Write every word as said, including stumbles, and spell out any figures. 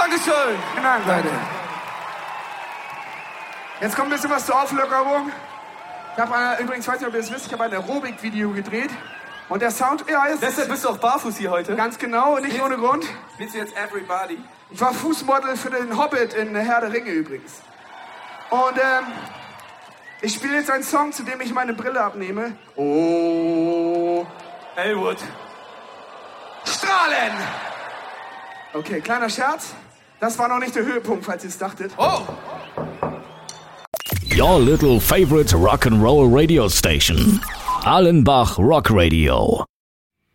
Dankeschön. Vielen Dank, Leute. Jetzt kommt ein bisschen was zur Auflockerung. Ich habe äh, übrigens, ich weiß nicht, ob ihr das wisst, ich habe ein Aerobic-Video gedreht. Und der Sound, ja, ist... Deshalb bist du auch barfuß hier heute? Ganz genau, nicht ohne Grund. Spielst du jetzt Everybody? Ich war Fußmodel für den Hobbit in Herr der Ringe übrigens. Und ähm, ich spiele jetzt einen Song, zu dem ich meine Brille abnehme. Oh... Elwood. Strahlen! Okay, kleiner Scherz. Das war noch nicht der Höhepunkt, falls ihr es dachtet. Oh! Your little favorite rock and roll radio station. Allenbach Rock Radio.